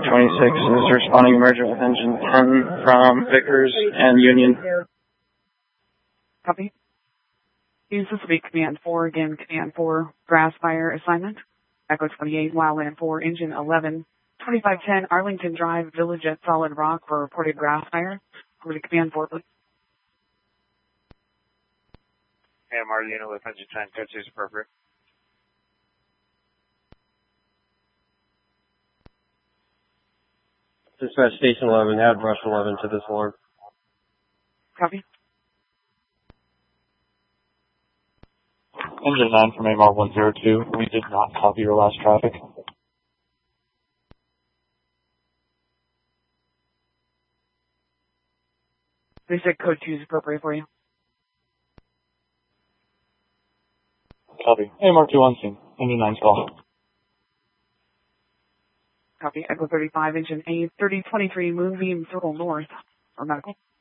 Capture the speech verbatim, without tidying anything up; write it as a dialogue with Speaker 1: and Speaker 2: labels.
Speaker 1: twenty-six is responding emergent with engine ten from Vickers and Union.
Speaker 2: Copy. Use this to be Command four, again, Command four, grass fire assignment. Echo twenty-eight, Wildland four, engine eleven, twenty-five ten, Arlington Drive, Village at Solid Rock for reported grass fire. Over to Command four, please.
Speaker 3: A M R unit with engine ten, code two is appropriate.
Speaker 4: Dispatch Station eleven, add Rush eleven to this alarm.
Speaker 2: Copy.
Speaker 5: Engine nine from A M R one zero two, we did not copy your last traffic.
Speaker 2: They said code two is appropriate for you.
Speaker 5: Copy. A M R two on scene. Engine nine's call.
Speaker 2: Copy. Echo thirty-five, engine eight, thirty twenty-three, Moonbeam, Circle North, or medical.